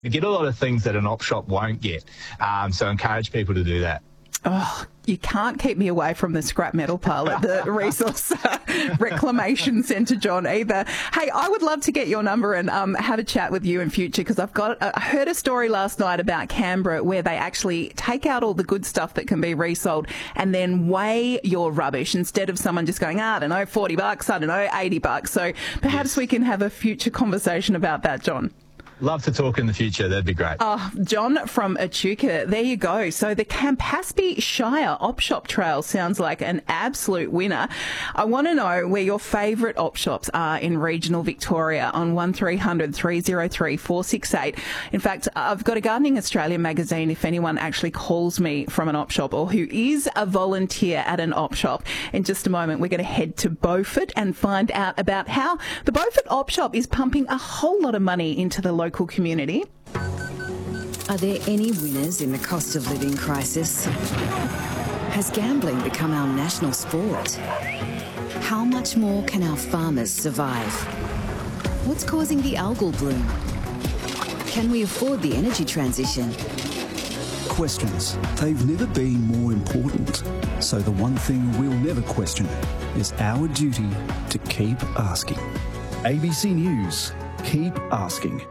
You get a lot of things that an op shop won't get, so encourage people to do that. Oh, you can't keep me away from the scrap metal pile at the Resource Reclamation Centre, John, either. Hey, I would love to get your number and have a chat with you in future, because I heard a story last night about Canberra where they actually take out all the good stuff that can be resold and then weigh your rubbish instead of someone just going, I don't know, $40, I don't know, $80. So perhaps we can have a future conversation about that, John. Love to talk in the future. That'd be great. Oh, John from Echuca, there you go. So the Campaspe Shire Op Shop Trail sounds like an absolute winner. I want to know where your favourite op shops are in regional Victoria on 1300 303 468. In fact, I've got a Gardening Australia magazine if anyone actually calls me from an op shop or who is a volunteer at an op shop. In just a moment, we're going to head to Beaufort and find out about how the Beaufort op shop is pumping a whole lot of money into the local community. Are there any winners in the cost of living crisis? Has gambling become our national sport? How much more can our farmers survive? What's causing the algal bloom? Can we afford the energy transition? Questions. They've never been more important. So the one thing we'll never question is our duty to keep asking. ABC News. Keep asking.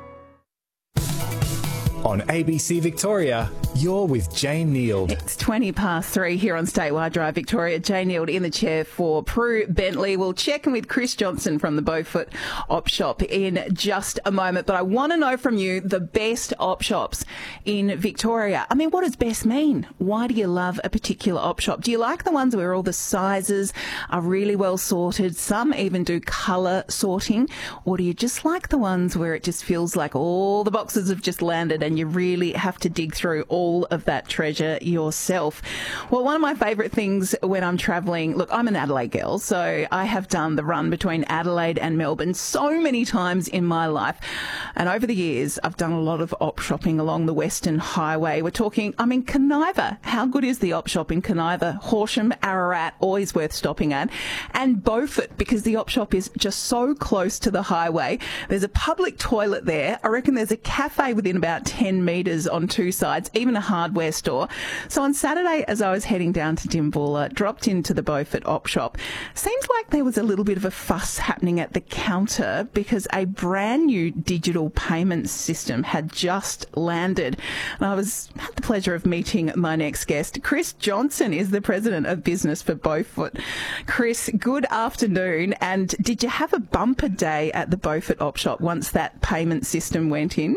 On ABC Victoria, you're with Jane Neild. It's 3:20 here on Statewide Drive Victoria. Jane Neild in the chair for Prue Bentley. We'll check in with Chris Johnson from the Beaufort Op Shop in just a moment. But I want to know from you the best op shops in Victoria. I mean, what does best mean? Why do you love a particular op shop? Do you like the ones where all the sizes are really well sorted? Some even do colour sorting. Or do you just like the ones where it just feels like all the boxes have just landed and you really have to dig through all of that treasure yourself? Well, one of my favourite things when I'm travelling, look, I'm an Adelaide girl, so I have done the run between Adelaide and Melbourne so many times in my life. And over the years, I've done a lot of op shopping along the Western Highway. We're talking, Conniva. How good is the op shop in Conniva? Horsham, Ararat, always worth stopping at. And Beaufort, because the op shop is just so close to the highway. There's a public toilet there. I reckon there's a cafe within about 10 metres on two sides, even a hardware store. So on Saturday, as I was heading down to Dimboola, dropped into the Beaufort op shop. Seems like there was a little bit of a fuss happening at the counter because a brand new digital payment system had just landed. And I had the pleasure of meeting my next guest. Chris Johnson is the president of business for Beaufort. Chris, good afternoon. And did you have a bumper day at the Beaufort op shop once that payment system went in?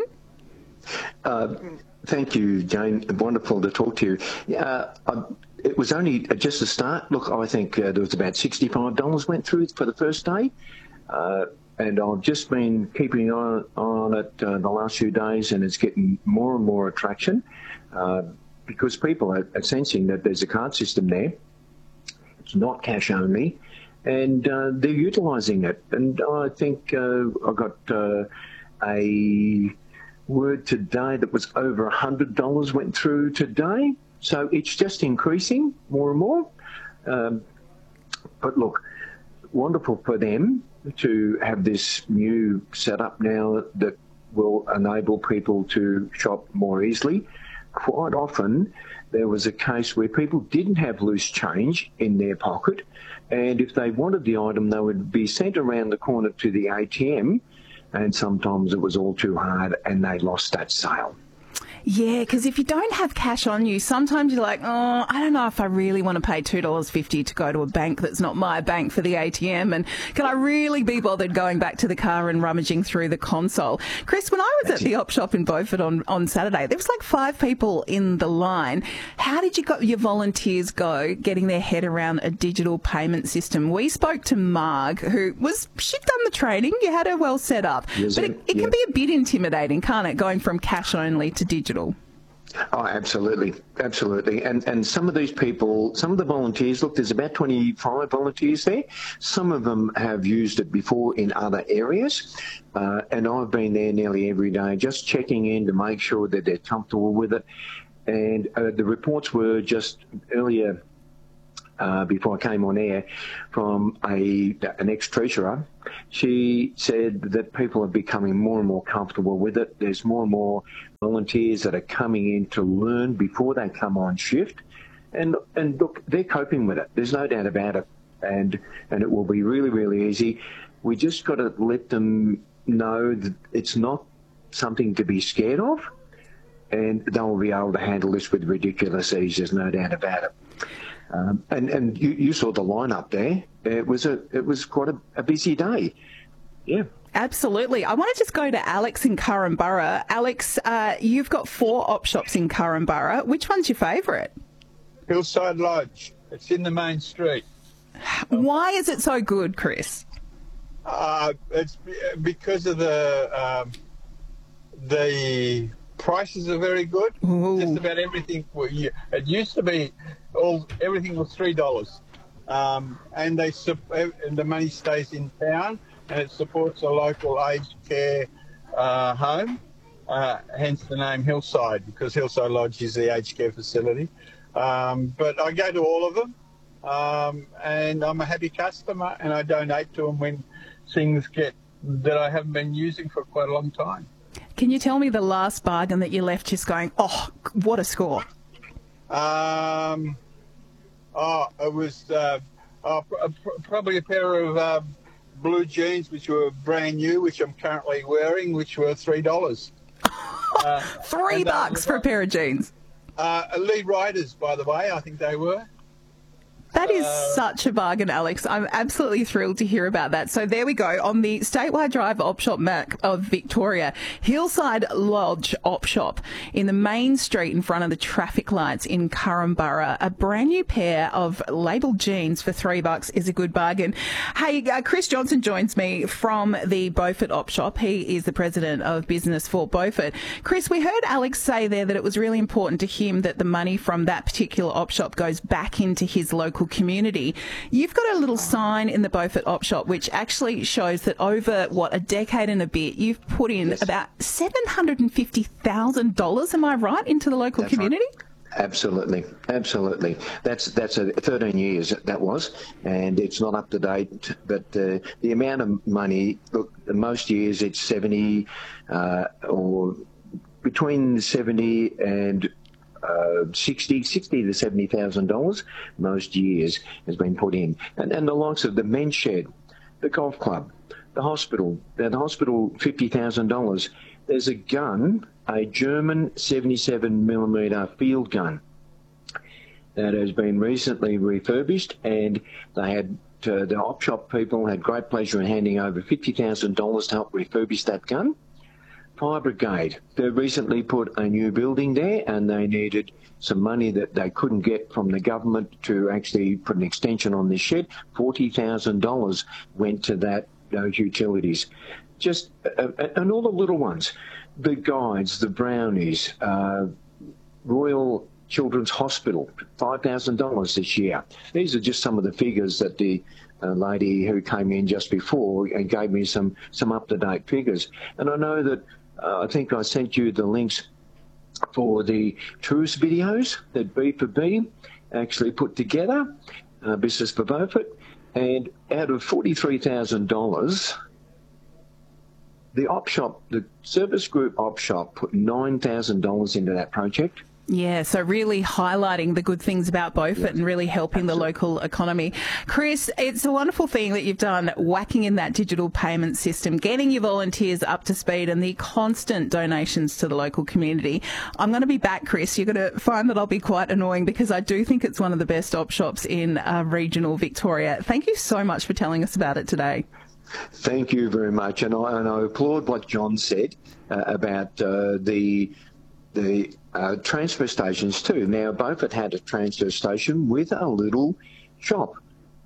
Thank you, Jane. Wonderful to talk to you. It was only just a start. Look, I think there was about $65 went through for the first day. And I've just been keeping on it the last few days, and it's getting more and more attraction because people are sensing that there's a card system there. It's not cash only, and they're utilising it. And I think I got a word today that was over $100 went through today. So it's just increasing more and more. But look, wonderful for them to have this new setup now that will enable people to shop more easily. Quite often there was a case where people didn't have loose change in their pocket, and if they wanted the item, they would be sent around the corner to the ATM, and sometimes it was all too hard and they lost that sale. Yeah, because if you don't have cash on you, sometimes you're like, I don't know if I really want to pay $2.50 to go to a bank that's not my bank for the ATM, and can I really be bothered going back to the car and rummaging through the console? Chris, when I was at the op shop in Beaufort on Saturday, there was like 5 people in the line. How did your volunteers go getting their head around a digital payment system? We spoke to Marg, she'd done the training, you had her well set up, yes, but it can be a bit intimidating, can't it, going from cash only to digital? Oh, absolutely. Absolutely. And some of these people, some of the volunteers, look, there's about 25 volunteers there. Some of them have used it before in other areas. And I've been there nearly every day just checking in to make sure that they're comfortable with it. And the reports were just earlier before I came on air from an ex-treasurer She said that people are becoming more and more comfortable with it. There's more and more volunteers that are coming in to learn before they come on shift. And look, they're coping with it. There's no doubt about it. And it will be really, really easy. We just got to let them know that it's not something to be scared of, and they'll be able to handle this with ridiculous ease. There's no doubt about it. And you saw the lineup there. It was quite a busy day. Yeah. Absolutely. I want to just go to Alex in Currumborough. Alex, you've got 4 op shops in Currumborough. Which one's your favourite? Hillside Lodge. It's in the main street. Why is it so good, Chris? It's because of the prices are very good. Ooh. Just about everything. It used to be everything was $3, and the money stays in town, and it supports a local aged care home. Hence the name Hillside, because Hillside Lodge is the aged care facility. But I go to all of them, and I'm a happy customer, and I donate to them when things that I haven't been using for quite a long time. Can you tell me the last bargain that you left just going, oh, what a score? It was probably a pair of blue jeans, which were brand new, which I'm currently wearing, which were $3. $3 for a pair of jeans. Elite Riders, by the way, I think they were. That is such a bargain, Alex. I'm absolutely thrilled to hear about that. So there we go. On the Statewide Drive op shop map of Victoria, Hillside Lodge op shop in the main street in front of the traffic lights in Currumborough. A brand new pair of labelled jeans for $3 is a good bargain. Hey, Chris Johnson joins me from the Beaufort op shop. He is the president of business for Beaufort. Chris, we heard Alex say there that it was really important to him that the money from that particular op shop goes back into his local community. You've got a little sign in the Beaufort op shop which actually shows that over, a decade and a bit, you've put in about $750,000, am I right, into the local community? Right. Absolutely. That's 13 years that was, and it's not up to date, but the amount of money, look, most years it's 70 or between 70 and $60,000 to $70,000 most years has been put in. And the likes of the men's shed, the golf club, the hospital, $50,000. There's a gun, a German 77mm field gun that has been recently refurbished, and they had the op shop people had great pleasure in handing over $50,000 to help refurbish that gun. Fire Brigade, they recently put a new building there, and they needed some money that they couldn't get from the government to actually put an extension on this shed. $40,000 went to those utilities. And all the little ones, the guides, the brownies, Royal Children's Hospital, $5,000 this year. These are just some of the figures that the lady who came in just before and gave me some up-to-date figures. And I know that I think I sent you the links for the tourist videos that B4B actually put together, Business for Beaufort, and out of $43,000, the op shop, the Service Group op shop, put $9,000 into that project. Yeah, so really highlighting the good things about Beaufort and really helping the local economy. Chris, it's a wonderful thing that you've done, whacking in that digital payment system, getting your volunteers up to speed and the constant donations to the local community. I'm going to be back, Chris. You're going to find that I'll be quite annoying because I do think it's one of the best op shops in regional Victoria. Thank you so much for telling us about it today. Thank you very much. And I applaud what John said about the transfer stations too. Now, Beaufort had a transfer station with a little shop.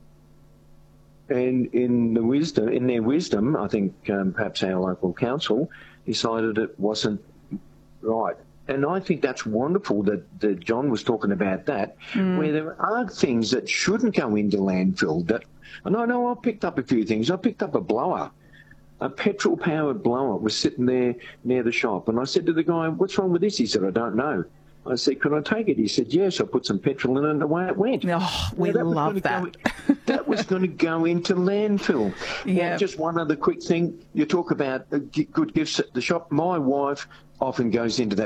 And in their wisdom, I think perhaps our local council decided it wasn't right. And I think that's wonderful that John was talking about that, where there are things that shouldn't go into landfill. And I know I picked up a few things. I picked up a blower. A petrol-powered blower was sitting there near the shop. And I said to the guy, what's wrong with this? He said, I don't know. I said, "Can I take it?" He said, "Yes." I put some petrol in it and away it went. Oh, we love that. That was going to go into landfill. Yeah. Now, just one other quick thing. You talk about good gifts at the shop. My wife often goes into that